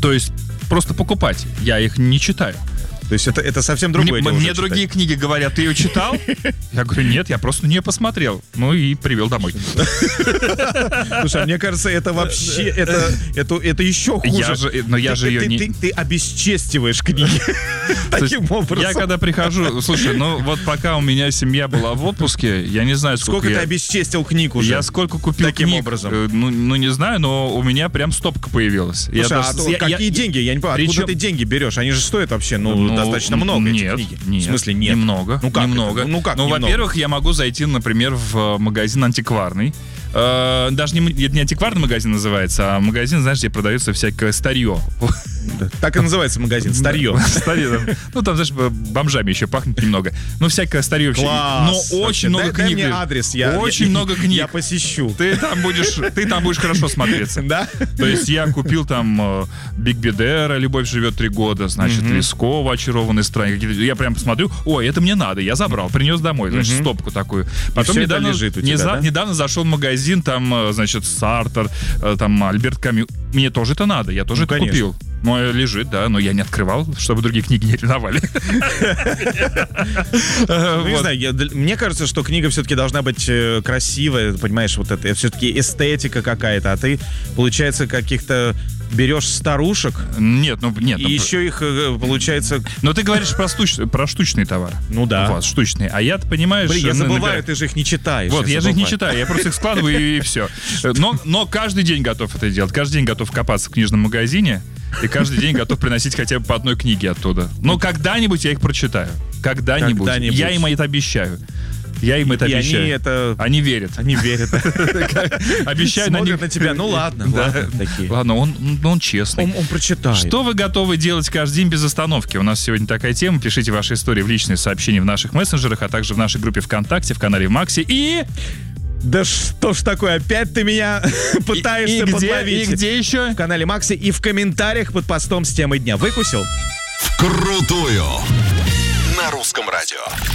То есть просто покупать. Я их не читаю. То есть это совсем другое дело. Мне другие книги говорят, ты ее читал? Я говорю, нет, я просто на нее посмотрел. Ну и привел домой. Слушай, мне кажется, это вообще, это еще хуже. Но я же ее не... Ты обесчестиваешь книги таким образом. Я когда прихожу, слушай, ну вот пока у меня семья была в отпуске, я не знаю, сколько ты обесчестил книг уже. Я сколько купил таким книг, образом. Ну не знаю, но у меня прям стопка появилась. Слушай, какие деньги? Я не понимаю, откуда ты деньги берешь? Они же стоят вообще, достаточно много, эти книги. Нет, в смысле, нет? Немного. Ну как немного. Это? Ну как немного? Во-первых, я могу зайти, например, в магазин антикварный. Даже не антикварный магазин называется, а магазин, знаешь, где продается всякое старье. Так и называется магазин, старье. Ну, там, знаешь, бомжами еще пахнет немного. Ну, всякое старье. Класс. Но очень много книг. Дай мне адрес, очень много книг. Я посещу. Ты там будешь хорошо смотреться. Да? То есть я купил там Биг Бедера, «Любовь живет 3 года», значит, Лескова, «Очарованный стране». Я прям посмотрю, ой, это мне надо. Я забрал, принес домой, значит, стопку такую. Потом недавно зашел в магазин, там, значит, Сартер, там, Альберт Камю. Мне тоже это надо, я тоже это купил. Ну, лежит, да, но я не открывал, чтобы другие книги не ревновали. Ну, не знаю, мне кажется, что книга все-таки должна быть красивая, понимаешь, вот это все-таки эстетика какая-то, а ты, получается, каких-то берешь старушек. Нет. И еще их, получается... Но ты говоришь про штучный товар. Ну да. Вот, штучный. А я-то, понимаешь... Блин, я забываю, ты же их не читаешь. Вот, я же их не читаю, я просто их складываю и все. Но каждый день готов это делать. Каждый день готов копаться в книжном магазине. И каждый день готов приносить хотя бы по одной книге оттуда. Но когда-нибудь я их прочитаю. Когда-нибудь. Я им это обещаю. Я им это обещаю. Они верят. Обещаю. Смотрят на тебя. Ну ладно. Ладно, он честный. Он прочитает. Что вы готовы делать каждый день без остановки? У нас сегодня такая тема. Пишите ваши истории в личные сообщения в наших мессенджерах, а также в нашей группе ВКонтакте, в канале Макси. И... Да что ж такое, опять ты меня пытаешься подловить. И где еще? В канале Макси и в комментариях под постом с темой дня. Выкусил? Вкрутую на Русском радио.